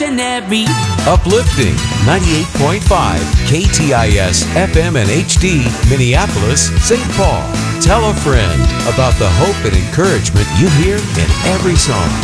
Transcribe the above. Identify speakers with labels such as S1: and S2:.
S1: revolutionary.
S2: Uplifting 98.5 KTIS FM and HD, Minneapolis, St. Paul. Tell a friend about the hope and encouragement you hear in every song.